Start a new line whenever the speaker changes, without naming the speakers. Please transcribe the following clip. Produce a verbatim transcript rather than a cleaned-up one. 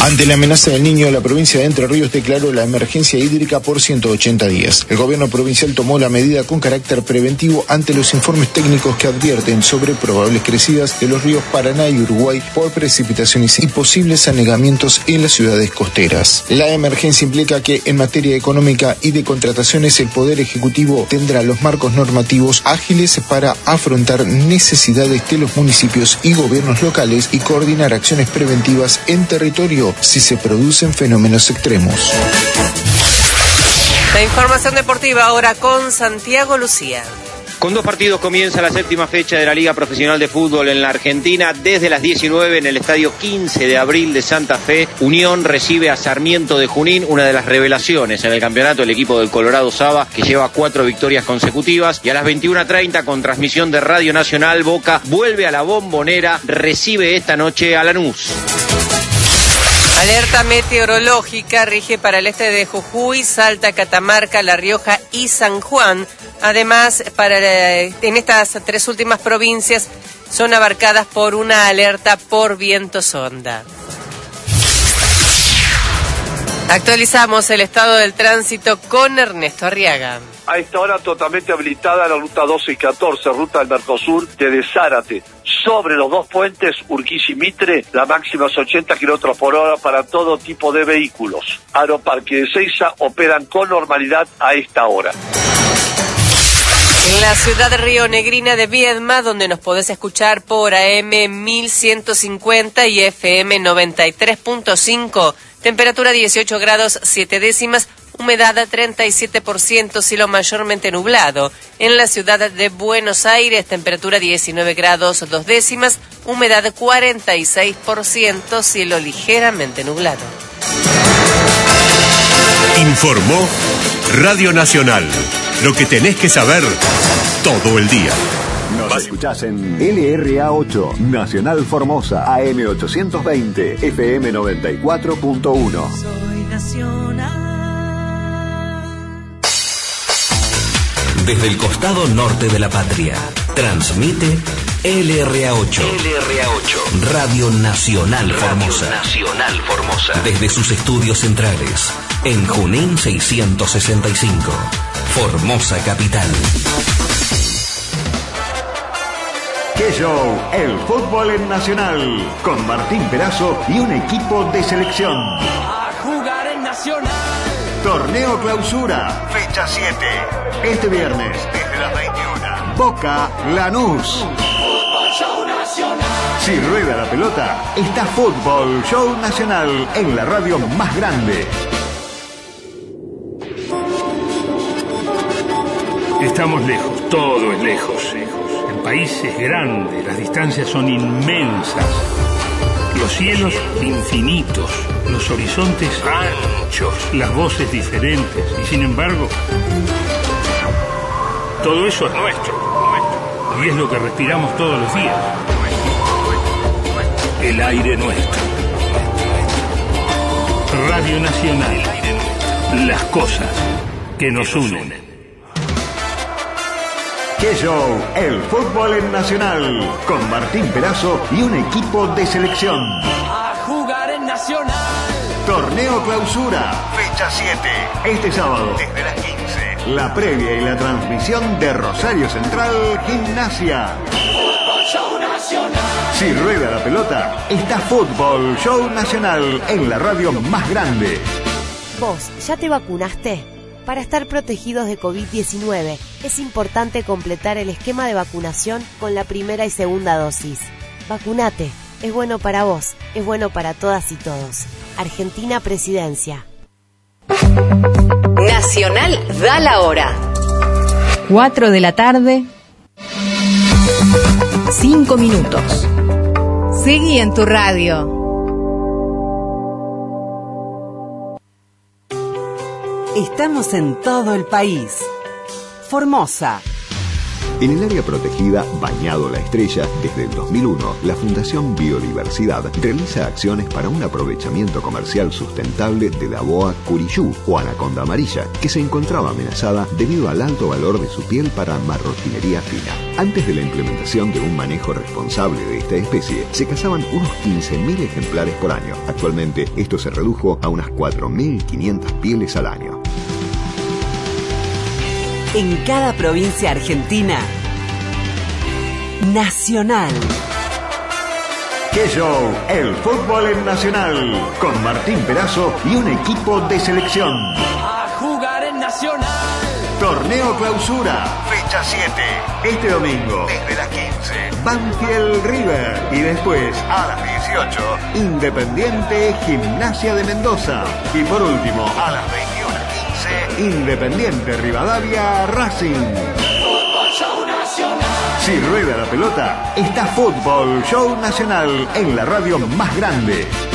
Ante la amenaza del Niño, la provincia de Entre Ríos declaró la emergencia hídrica por ciento ochenta días. El gobierno provincial tomó la medida con carácter preventivo ante los informes técnicos que advierten sobre probables crecidas de los ríos Paraná y Uruguay por precipitaciones y posibles anegamientos en las ciudades costeras. La emergencia implica que en materia económica y de contrataciones el Poder Ejecutivo tendrá los marcos normativos ágiles para afrontar necesidades de los municipios y gobiernos locales y coordinar acciones preventivas en territorio si se producen fenómenos extremos.
La información deportiva ahora con Santiago Lucía.
Con dos partidos comienza la séptima fecha de la Liga Profesional de Fútbol en la Argentina. Desde las diecinueve en el estadio quince de abril de Santa Fe, Unión recibe a Sarmiento de Junín, una de las revelaciones en el campeonato, el equipo del Colorado Saba, que lleva cuatro victorias consecutivas. Y a las veintiuna treinta, con transmisión de Radio Nacional, Boca vuelve a la Bombonera, recibe esta noche a Lanús.
Alerta meteorológica rige para el este de Jujuy, Salta, Catamarca, La Rioja y San Juan. Además, para, en estas tres últimas provincias son abarcadas por una alerta por viento sonda. Actualizamos el estado del tránsito con Ernesto Arriaga.
A esta hora totalmente habilitada la ruta doce y catorce, ruta del Mercosur desde Zárate. Sobre los dos puentes, Urquiza y Mitre, la máxima es ochenta kilómetros por hora para todo tipo de vehículos. Aeroparque de Ezeiza operan con normalidad a esta hora.
En la ciudad de Río Negrina de Viedma, donde nos podés escuchar por A M mil ciento cincuenta y F M noventa y tres punto cinco, temperatura dieciocho grados siete décimas, humedad treinta y siete por ciento, cielo mayormente nublado. En la ciudad de Buenos Aires, temperatura diecinueve grados dos décimas, humedad cuarenta y seis por ciento, cielo ligeramente nublado.
Informó Radio Nacional. Lo que tenés que saber todo el día.
Nos escuchás en L R A ocho, Nacional Formosa, A M ochocientos veinte, F M noventa y cuatro punto uno.
Soy nacional.
Desde el costado norte de la patria, transmite L R A ocho. L R A ocho. Radio Nacional Formosa. Radio Nacional Formosa. Desde sus estudios centrales, en Junín seiscientos sesenta y cinco. Formosa Capital.
¡Qué show! El fútbol en Nacional, con Martín Perazo y un equipo de selección.
A jugar en Nacional.
Torneo Clausura, fecha siete. Este viernes, desde las veintiuna. Boca Lanús.
Fútbol Show Nacional.
Si rueda la pelota, está Fútbol Show Nacional en la radio más grande.
Estamos lejos, todo es lejos. El país es grande, las distancias son inmensas. Los cielos infinitos, los horizontes anchos, las voces diferentes. Y sin embargo, todo eso es nuestro. Y es lo que respiramos todos los días. El aire nuestro. Radio Nacional. Las cosas que nos unen.
¡Qué show! El fútbol en Nacional, con Martín Perazo y un equipo de selección.
A jugar en Nacional.
Torneo Clausura, fecha siete. Este sábado, desde las quince. La previa y la transmisión de Rosario Central Gimnasia.
Fútbol Show Nacional.
Si rueda la pelota, está Fútbol Show Nacional en la radio más grande.
¿Vos ya te vacunaste? Para estar protegidos de COVID diecinueve, es importante completar el esquema de vacunación con la primera y segunda dosis. Vacunate, es bueno para vos, es bueno para todas y todos. Argentina Presidencia.
Nacional da la hora.
cuatro de la tarde, cinco minutos. Seguí en tu radio.
Estamos en todo el país. Formosa
En el área protegida Bañado La Estrella, desde el dos mil uno, la Fundación Biodiversidad realiza acciones para un aprovechamiento comercial sustentable de la boa curiyú o anaconda amarilla, que se encontraba amenazada debido al alto valor de su piel para marroquinería fina. Antes de la implementación de un manejo responsable de esta especie, se cazaban unos quince mil ejemplares por año. Actualmente, esto se redujo a unas cuatro mil quinientas pieles al año.
En cada provincia argentina, Nacional.
¡Qué show! El fútbol en Nacional, con Martín Perazo y un equipo de selección.
A jugar en Nacional.
Torneo Clausura, fecha siete. Este domingo, desde las quince, Banfield River. Y después, a las dieciocho, Independiente Gimnasia de Mendoza. Y por último, a las veintiuno quince, Independiente Rivadavia Racing.
Fútbol Show Nacional.
Si rueda la pelota, está Fútbol Show Nacional en la radio más grande.